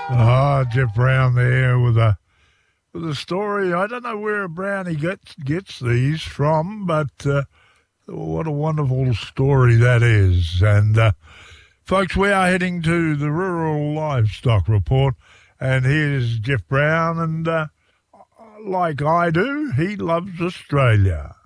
Ah, Jeff Brown there with a story. I don't know where Brownie gets these from, but what a wonderful story that is. And folks, we are heading to the Rural Livestock Report, and here's Jeff Brown, and like I do, he loves Australia.